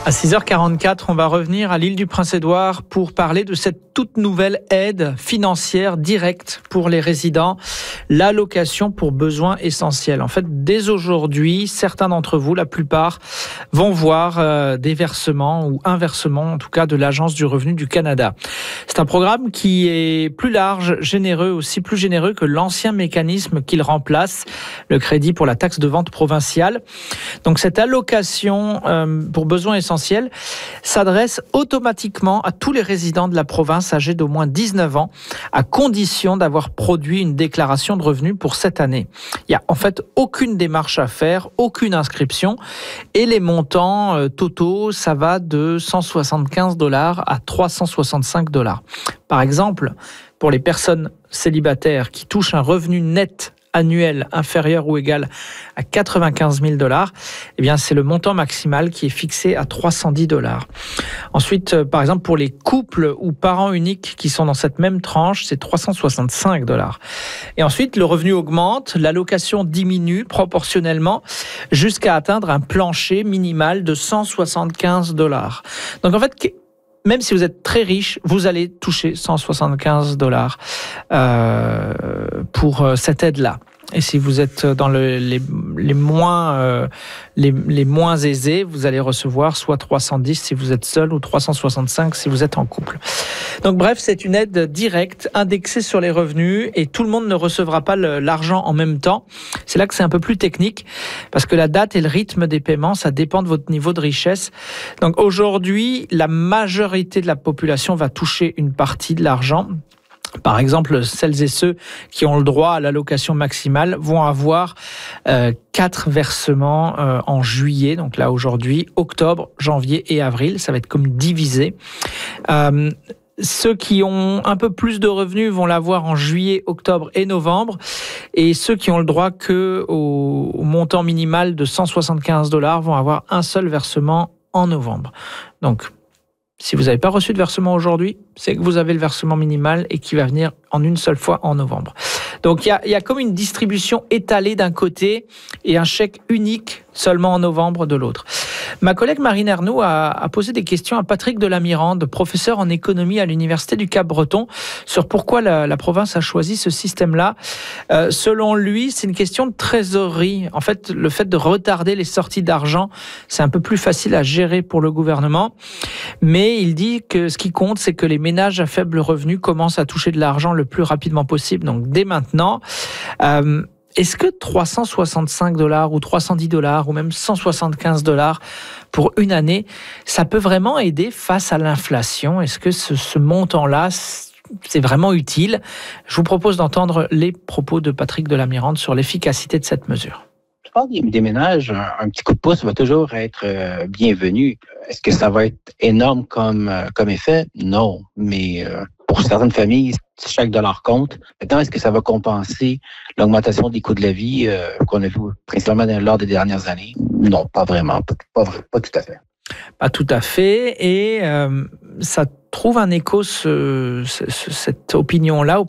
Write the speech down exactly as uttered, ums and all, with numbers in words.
À six heures quarante-quatre, on va revenir à l'île du Prince-Édouard pour parler de cette toute nouvelle aide financière directe pour les résidents, l'allocation pour besoins essentiels. En fait, dès aujourd'hui, certains d'entre vous, la plupart, vont voir euh, des versements ou un versement, en tout cas, de l'Agence du revenu du Canada. C'est un programme qui est plus large, généreux, aussi plus généreux que l'ancien mécanisme qu'il remplace, le crédit pour la taxe de vente provinciale. Donc cette allocation euh, pour besoins essentiels s'adresse automatiquement à tous les résidents de la province âgés d'au moins dix-neuf ans, à condition d'avoir produit une déclaration de revenus pour cette année. Il n'y a en fait aucune démarche à faire, aucune inscription, et les montants euh, totaux, ça va de cent soixante-quinze dollars à trois cent soixante-cinq dollars. Par exemple, pour les personnes célibataires qui touchent un revenu net annuel inférieur ou égal à quatre-vingt-quinze mille dollars, eh bien, c'est le montant maximal qui est fixé à trois cent dix dollars. Ensuite, euh, par exemple, pour les couples ou parents uniques qui sont dans cette même tranche, c'est trois cent soixante-cinq dollars. Et ensuite, le revenu augmente, l'allocation diminue proportionnellement jusqu'à atteindre un plancher minimal de cent soixante-quinze dollars. Donc, en fait, même si vous êtes très riche, vous allez toucher cent soixante-quinze dollars euh, pour cette aide-là. Et si vous êtes dans le, les, les, moins, euh, les, les moins aisés, vous allez recevoir soit trois cent dix si vous êtes seul ou trois cent soixante-cinq si vous êtes en couple. Donc bref, c'est une aide directe, indexée sur les revenus, et tout le monde ne recevra pas le, l'argent en même temps. C'est là que c'est un peu plus technique, parce que la date et le rythme des paiements, ça dépend de votre niveau de richesse. Donc aujourd'hui, la majorité de la population va toucher une partie de l'argent. Par exemple, celles et ceux qui ont le droit à l'allocation maximale vont avoir euh, quatre versements euh, en juillet. Donc là, aujourd'hui, octobre, janvier et avril. Ça va être comme divisé. Euh, Ceux qui ont un peu plus de revenus vont l'avoir en juillet, octobre et novembre. Et ceux qui ont le droit que au, au montant minimal de cent soixante-quinze dollars vont avoir un seul versement en novembre. Donc, si vous n'avez pas reçu de versement aujourd'hui, c'est que vous avez le versement minimal et qui va venir en une seule fois en novembre. Donc, il y a, y a comme une distribution étalée d'un côté et un chèque unique seulement en novembre de l'autre. Ma collègue Marine Ernoult a, a posé des questions à Patrick Delamirande, professeur en économie à l'Université du Cap-Breton, sur pourquoi la, la province a choisi ce système-là. Euh, selon lui, c'est une question de trésorerie. En fait, le fait de retarder les sorties d'argent, c'est un peu plus facile à gérer pour le gouvernement. Mais il dit que ce qui compte, c'est que les ménages à faible revenu commencent à toucher de l'argent le plus rapidement possible. Donc, dès maintenant, euh, est-ce que trois cent soixante-cinq dollars ou trois cent dix dollars ou même cent soixante-quinze dollars pour une année, ça peut vraiment aider face à l'inflation? Est-ce que ce, ce montant-là, c'est vraiment utile? Je vous propose d'entendre les propos de Patrick Delamirande sur l'efficacité de cette mesure. Je pense que des ménages, un, un petit coup de pouce va toujours être euh, bienvenu. Est-ce que ça va être énorme comme, euh, comme effet? Non, mais euh, pour certaines familles, chaque dollar compte. Maintenant, est-ce que ça va compenser l'augmentation des coûts de la vie euh, qu'on a vu principalement lors des dernières années? Non, pas vraiment, pas, pas, pas tout à fait. Pas tout à fait, et euh, ça trouve un écho, ce, ce, cette opinion-là,